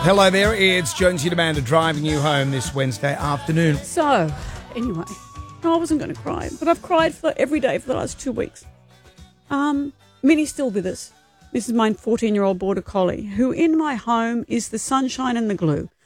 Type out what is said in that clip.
Hello there, it's Jonesy Amanda driving you home this Wednesday afternoon. So, anyway, no, I wasn't going to cry, but I've cried for every day for the last 2 weeks. Minnie's still with us. This is my 14-year-old border collie, who in my home is the sunshine and the glue.